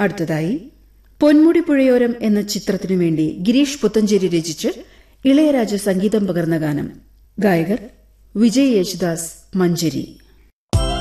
അടുത്തതായി പൊന്മുടി പുഴയോരം എന്ന ചിത്രത്തിനു വേണ്ടി ഗിരീഷ് പുത്തഞ്ചേരി രചിച്ച് ഇളയരാജ സംഗീതം പകർന്ന ഗാനം. ഗായകർ വിജയ് യേശുദാസ്, മഞ്ജരി.